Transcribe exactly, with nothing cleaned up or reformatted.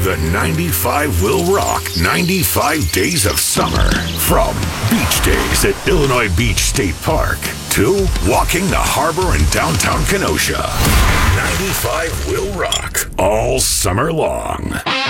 The ninety-five will rock ninety-five days of summer. From beach days at Illinois Beach State Park to walking the harbor in downtown Kenosha. ninety-five will rock all summer long.